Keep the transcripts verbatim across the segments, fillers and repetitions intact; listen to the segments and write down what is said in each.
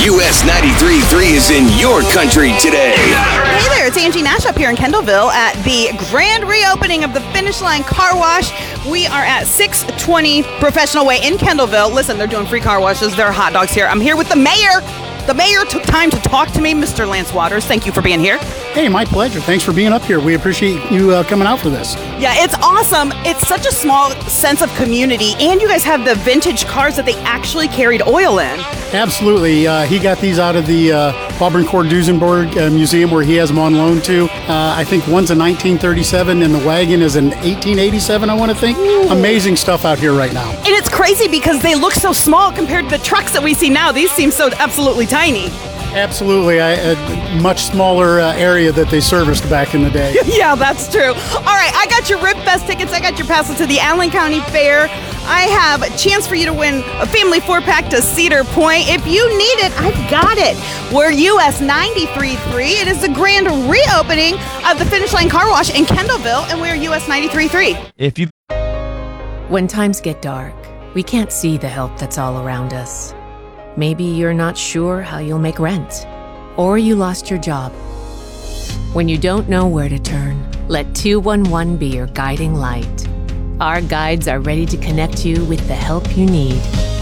U S ninety-three point three is in your country today. Hey there, it's Angie Nash up here in Kendallville at the grand reopening of the Finish Line Car Wash. We are at six twenty Professional Way in Kendallville. Listen, they're doing free car washes. There are hot dogs here. I'm here with the mayor. The mayor took time to talk to me, Mister Lance Waters. Thank you for being here. Hey, my pleasure. Thanks for being up here. We appreciate you uh, coming out for this. Yeah, it's awesome. It's such a small sense of community, and you guys have the vintage cars that they actually carried oil in. Absolutely. Uh, he got these out of the uh, Auburn Cord Duesenberg uh, Museum where he has them on loan too. Uh, I think one's a nineteen thirty-seven and the wagon is an eighteen eighty-seven, I want to think. Ooh. Amazing stuff out here right now. And it's crazy because they look so small compared to the trucks that we see now. These seem so absolutely tiny. Absolutely. I, a much smaller uh, area that they serviced back in the day. Yeah, that's true. All right, I got your Rip Fest tickets. I got your passes to the Allen County Fair. I have a chance for you to win a family four-pack to Cedar Point. If you need it, I've got it. We're U S ninety-three point three. It is the grand reopening of the Finish Line Car Wash in Kendallville, and we're U S ninety-three point three. If you When times get dark, we can't see the help that's all around us. Maybe you're not sure how you'll make rent, or you lost your job. When you don't know where to turn, let two one one be your guiding light. Our guides are ready to connect you with the help you need.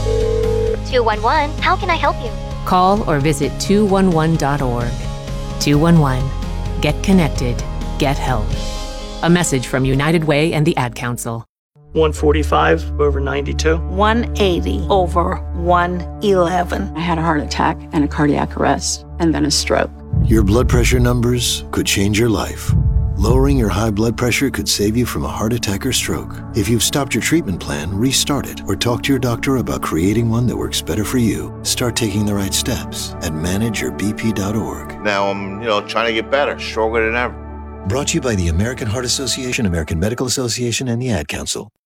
two one one, how can I help you? Call or visit two one one dot org. two one one. Get connected. Get help. A message from United Way and the Ad Council. one forty-five over ninety-two. one eighty over one eleven. I had a heart attack and a cardiac arrest, and then a stroke. Your blood pressure numbers could change your life. Lowering your high blood pressure could save you from a heart attack or stroke. If you've stopped your treatment plan, restart it or talk to your doctor about creating one that works better for you. Start taking the right steps at manage your b p dot org. Now I'm, you know, trying to get better, stronger than ever. Brought to you by the American Heart Association, American Medical Association, and the Ad Council.